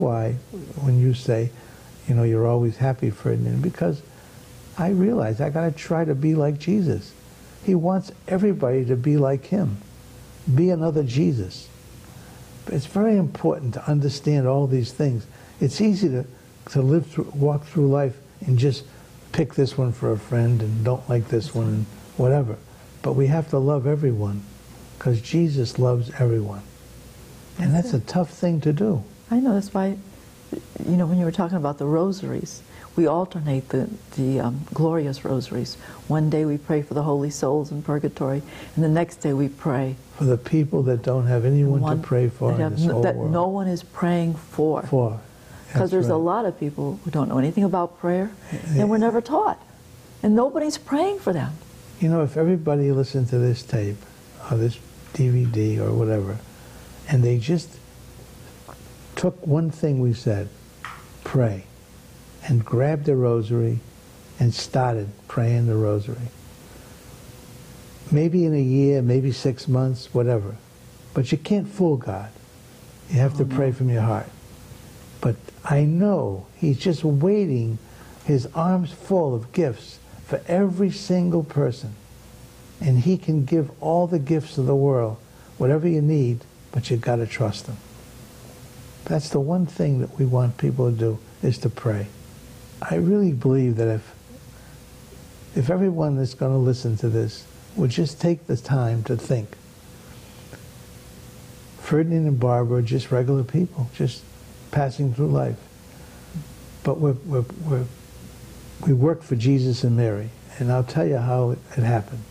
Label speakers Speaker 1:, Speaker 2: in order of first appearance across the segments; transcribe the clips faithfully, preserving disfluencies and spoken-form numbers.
Speaker 1: Why, when you say, you know, you're always happy, Ferdinand, because I realize I got to try to be like Jesus. He wants everybody to be like him. Be another Jesus. It's very important to understand all these things. It's easy to, to live through, walk through life and just pick this one for a friend and don't like this one and whatever. But we have to love everyone because Jesus loves everyone. And that's a tough thing to do.
Speaker 2: I know, that's why, you know, when you were talking about the rosaries, we alternate the, the um, glorious rosaries. One day we pray for the holy souls in purgatory, and the next day we pray
Speaker 1: for the people that don't have anyone
Speaker 2: one,
Speaker 1: to pray for in
Speaker 2: have,
Speaker 1: this whole
Speaker 2: that
Speaker 1: world.
Speaker 2: no one is praying for.
Speaker 1: For.
Speaker 2: Because there's
Speaker 1: right.
Speaker 2: a lot of people who don't know anything about prayer,
Speaker 1: Yeah.
Speaker 2: and were never taught. And nobody's praying for them.
Speaker 1: You know, if everybody listened to this tape, or this D V D, or whatever, and they just took one thing we said, pray, and grabbed the rosary and started praying the rosary. Maybe in a year, maybe six months, whatever. But you can't fool God. You have to
Speaker 2: Oh, no.
Speaker 1: pray from your heart. But I know he's just waiting, his arms full of gifts for every single person. And he can give all the gifts of the world, whatever you need, but you've got to trust him. That's the one thing that we want people to do, is to pray. I really believe that if, if everyone that's going to listen to this would just take the time to think, Ferdinand and Barbara are just regular people, just passing through life. But we're, we're, we're, we work for Jesus and Mary, and I'll tell you how it, it happened.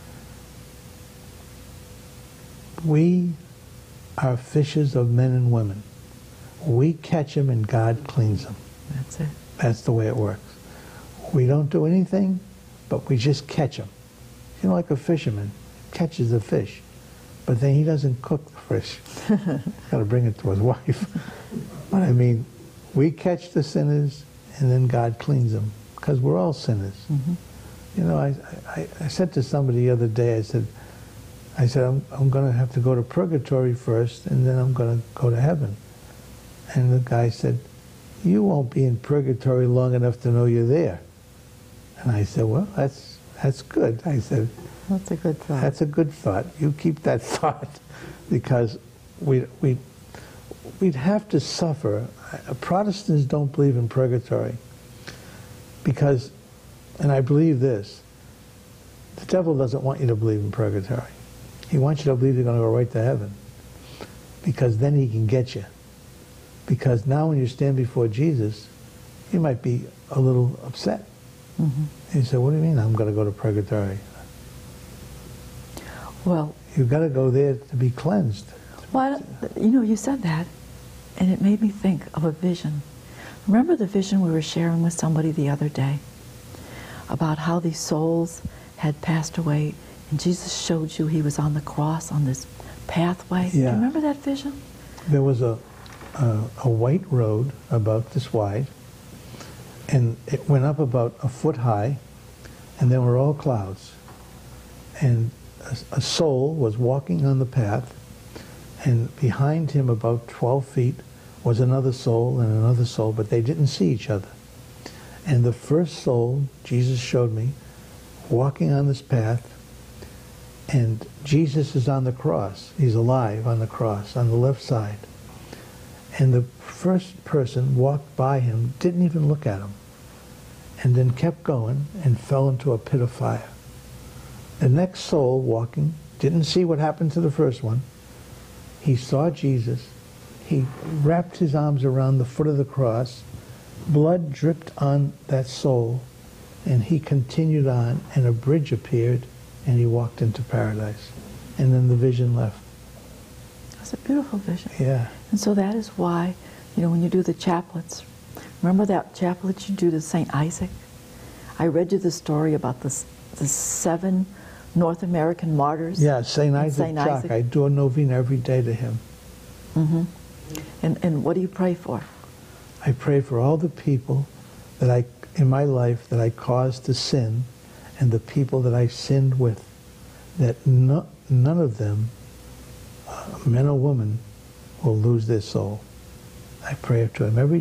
Speaker 1: We are fishers of men and women. We catch them and God cleans them.
Speaker 2: That's it.
Speaker 1: That's the way it works. We don't do anything, but we just catch them. You know, like a fisherman catches a fish, but then he doesn't cook the fish. He's got to bring it to his wife. But I mean, we catch the sinners, and then God cleans them, because we're all sinners.
Speaker 2: Mm-hmm.
Speaker 1: You know, I, I, I said to somebody the other day, I said, I said, I'm, I'm going to have to go to purgatory first, and then I'm going to go to heaven. And the guy said, you won't be in purgatory long enough to know you're there. And I said, well, that's, that's good. I said,
Speaker 2: That's a good thought.
Speaker 1: that's a good thought. You keep that thought, because we, we, we'd have to suffer. Protestants don't believe in purgatory because, and I believe this, the devil doesn't want you to believe in purgatory. He wants you to believe you're going to go right to heaven, because then he can get you. Because now when you stand before Jesus, you might be a little upset.
Speaker 2: Mm-hmm.
Speaker 1: You say, what do you mean I'm going to go to purgatory?
Speaker 2: Well,
Speaker 1: You've got to go there to be cleansed.
Speaker 2: well, you know, you said that, and it made me think of a vision. Remember the vision we were sharing with somebody the other day about how these souls had passed away, and Jesus showed you he was on the cross on this pathway? Do you
Speaker 1: Yeah.
Speaker 2: remember that vision?
Speaker 1: There was a, a, a white road about this wide, and it went up about a foot high, and there were all clouds. And a, a soul was walking on the path, and behind him about twelve feet was another soul and another soul, but they didn't see each other. And the first soul, Jesus showed me, walking on this path, and Jesus is on the cross. He's alive on the cross, on the left side. And the first person walked by him, didn't even look at him, and then kept going and fell into a pit of fire. The next soul walking didn't see what happened to the first one. He saw Jesus. He wrapped his arms around the foot of the cross. Blood dripped on that soul, and he continued on, and a bridge appeared, and he walked into paradise. And then the vision left.
Speaker 2: It's a beautiful vision.
Speaker 1: Yeah.
Speaker 2: And so that is why, you know, when you do the chaplets, remember that chaplet you do to Saint Isaac? I read you the story about the, the seven North American martyrs.
Speaker 1: Yeah, Saint Isaac
Speaker 2: Saint
Speaker 1: Jock.
Speaker 2: Isaac.
Speaker 1: I do a novena every day to him.
Speaker 2: Mm-hmm. And, and what do you pray for?
Speaker 1: I pray for all the people that I, in my life, that I caused to sin, and the people that I sinned with, that no, none of them, uh, men or women, will lose their soul. I pray to him every